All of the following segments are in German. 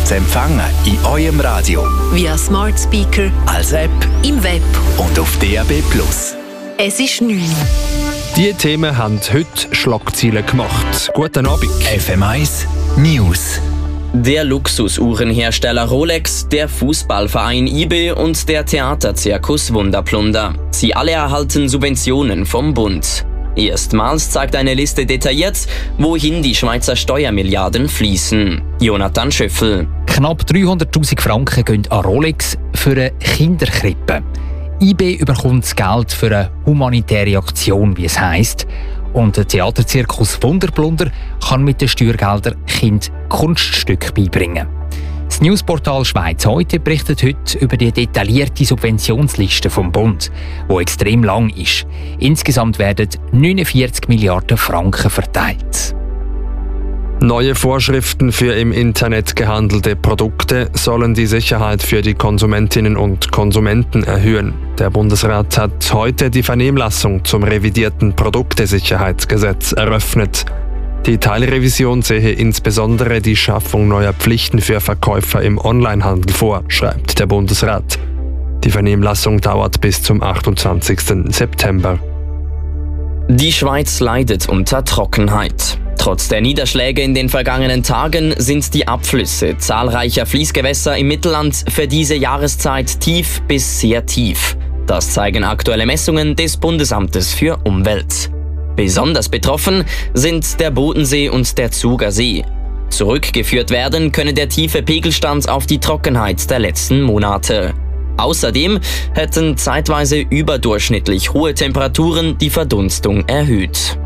zu empfangen in eurem Radio, via Smart Speaker, als App im Web und auf DAB+. Es ist 9. Die Themen haben heute Schlagzeilen gemacht. Guten Abend. FM1 News. Der Luxusuhrenhersteller Rolex, der Fußballverein IB und der Theaterzirkus Wunderplunder. Sie alle erhalten Subventionen vom Bund. Erstmals zeigt eine Liste detailliert, wohin die Schweizer Steuermilliarden fließen. Jonathan Schöffel. Knapp 300'000 Franken gehen an Rolex für eine Kinderkrippe. IB bekommt das Geld für eine humanitäre Aktion, wie es heisst. Und der Theaterzirkus Wunderplunder kann mit den Steuergeldern Kind Kunststücke beibringen. Das Newsportal Schweiz heute berichtet heute über die detaillierte Subventionsliste vom Bund, die extrem lang ist. Insgesamt werden 49 Milliarden Franken verteilt. Neue Vorschriften für im Internet gehandelte Produkte sollen die Sicherheit für die Konsumentinnen und Konsumenten erhöhen. Der Bundesrat hat heute die Vernehmlassung zum revidierten Produktesicherheitsgesetz eröffnet. Die Teilrevision sehe insbesondere die Schaffung neuer Pflichten für Verkäufer im Onlinehandel vor, schreibt der Bundesrat. Die Vernehmlassung dauert bis zum 28. September. Die Schweiz leidet unter Trockenheit. Trotz der Niederschläge in den vergangenen Tagen sind die Abflüsse zahlreicher Fließgewässer im Mittelland für diese Jahreszeit tief bis sehr tief. Das zeigen aktuelle Messungen des Bundesamtes für Umwelt. Besonders betroffen sind der Bodensee und der Zugersee. Zurückgeführt werden könne der tiefe Pegelstand auf die Trockenheit der letzten Monate. Außerdem hätten zeitweise überdurchschnittlich hohe Temperaturen die Verdunstung erhöht.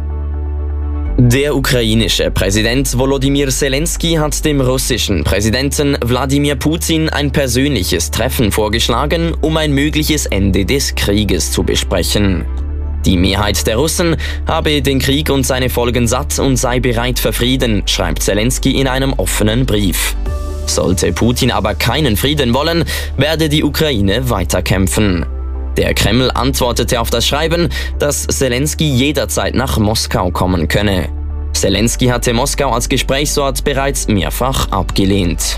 Der ukrainische Präsident Volodymyr Zelensky hat dem russischen Präsidenten Wladimir Putin ein persönliches Treffen vorgeschlagen, um ein mögliches Ende des Krieges zu besprechen. Die Mehrheit der Russen habe den Krieg und seine Folgen satt und sei bereit für Frieden, schreibt Zelensky in einem offenen Brief. Sollte Putin aber keinen Frieden wollen, werde die Ukraine weiterkämpfen. Der Kreml antwortete auf das Schreiben, dass Zelensky jederzeit nach Moskau kommen könne. Zelensky hatte Moskau als Gesprächsort bereits mehrfach abgelehnt.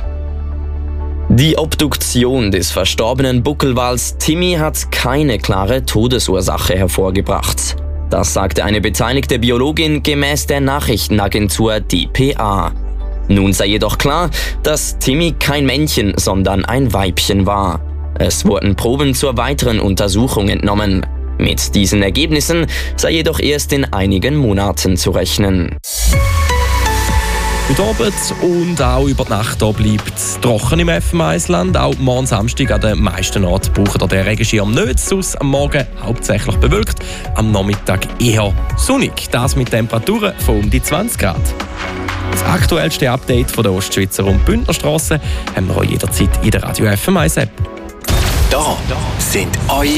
Die Obduktion des verstorbenen Buckelwals Timmy hat keine klare Todesursache hervorgebracht. Das sagte eine beteiligte Biologin gemäß der Nachrichtenagentur dpa. Nun sei jedoch klar, dass Timmy kein Männchen, sondern ein Weibchen war. Es wurden Proben zur weiteren Untersuchung entnommen. Mit diesen Ergebnissen sei jedoch erst in einigen Monaten zu rechnen. Heute Abend und auch über die Nacht bleibt es trocken im FM1-Land. Auch morgen Samstag an den meisten Orten braucht ihr den Regenschirm nicht. Sonst am Morgen hauptsächlich bewölkt, am Nachmittag eher sonnig. Das mit Temperaturen von um die 20 Grad. Das aktuellste Update von der Ostschweizer und Bündnerstrasse haben wir auch jederzeit in der Radio FM1 App. Da sind eure